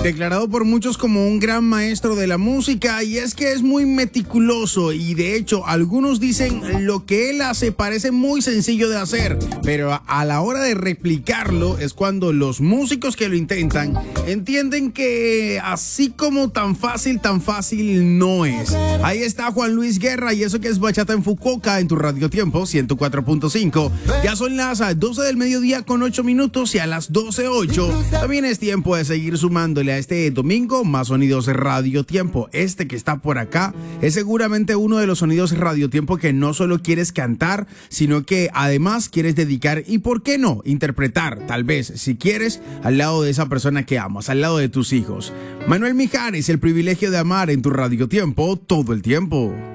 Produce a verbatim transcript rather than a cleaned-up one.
Declarado por muchos como un gran maestro de la música, y es que es muy meticuloso y de hecho algunos dicen lo que él hace parece muy sencillo de hacer, pero a la hora de replicarlo es cuando los músicos que lo intentan entienden que así como tan fácil, tan fácil no es. Ahí está Juan Luis Guerra y eso que es Bachata en Fukuoka en tu Radio Tiempo ciento cuatro punto cinco. Ya son las doce del mediodía con ocho minutos y a las doce ocho también es tiempo de seguir sumándole a este domingo más sonidos de Radio Tiempo. Este que está por acá es seguramente uno de los sonidos de Radio Tiempo que no solo quieres cantar, sino que además quieres dedicar y, ¿por qué no?, interpretar, tal vez, si quieres, al lado de esa persona que amas, al lado de tus hijos. Manuel Mijares, El privilegio de amar en tu Radio Tiempo todo el tiempo.